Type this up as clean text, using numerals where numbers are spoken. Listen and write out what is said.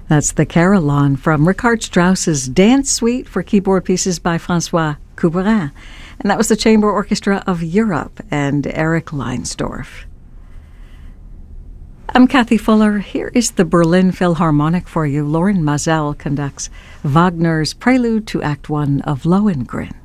That's the Carillon from Richard Strauss's Dance Suite for keyboard pieces by François Couperin. And that was the Chamber Orchestra of Europe and Eric Leinsdorf. I'm Kathy Fuller. Here is the Berlin Philharmonic for you. Loren Maazel conducts Wagner's Prelude to Act 1 of Lohengrin.